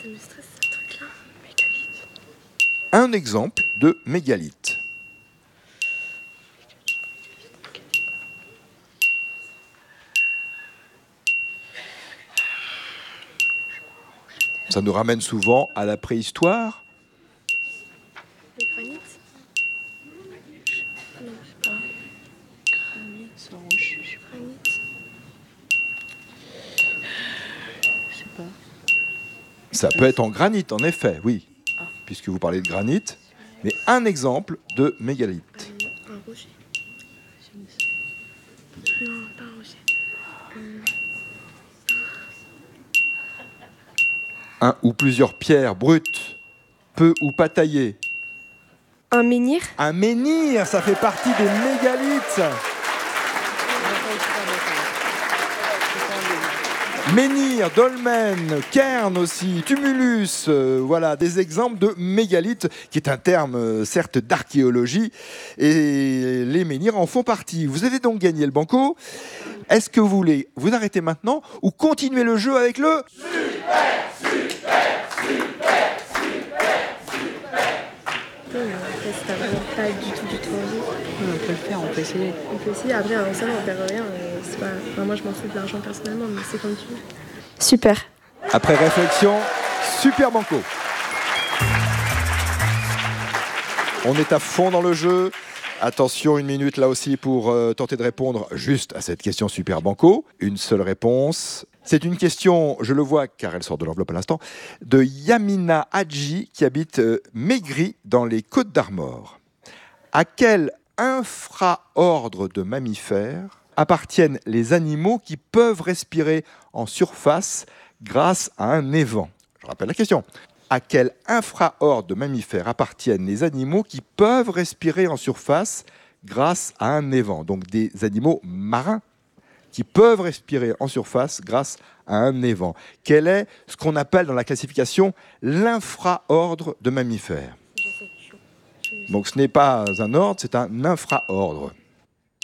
Ça me stresse ce truc-là. Mégalithe. Un exemple de mégalithe. Ça nous ramène souvent à la préhistoire. Les granites. Non, je sais pas. Granit, c'est roche. Granite. Je sais pas. Ça peut être en granit, en effet, oui, puisque vous parlez de granit. Mais un exemple de mégalithe. Un rocher. Non, pas un rocher. Un ou plusieurs pierres brutes, peu ou pas taillées. Un menhir. Un menhir, ça fait partie des mégalithes. Menhir, dolmen, cairn aussi, tumulus, voilà des exemples de mégalithes, qui est un terme certes d'archéologie, et les menhirs en font partie. Vous avez donc gagné le banco. Est-ce que vous voulez vous arrêter maintenant ou continuer le jeu avec le Après, si t'as vraiment pas du tout envie, On peut le faire, on peut essayer. on peut essayer. Après, on sait, on perd rien. C'est pas... enfin, moi, je m'en fous de l'argent personnellement, mais c'est comme tu veux. Super. Après réflexion, super banco. On est à fond dans le jeu. Attention, 1 minute là aussi pour tenter de répondre juste à cette question super banco. Une seule réponse. C'est une question, je le vois car elle sort de l'enveloppe à l'instant, de Yamina Hadji qui habite Maigry dans les Côtes-d'Armor. À quel infraordre de mammifères appartiennent les animaux qui peuvent respirer en surface grâce à un évent? Je rappelle la question. À quel infraordre de mammifères appartiennent les animaux qui peuvent respirer en surface grâce à un évent? Donc des animaux marins qui peuvent respirer en surface grâce à un évent. Quel est ce qu'on appelle dans la classification l'infraordre de mammifères? Donc ce n'est pas un ordre, c'est un infraordre.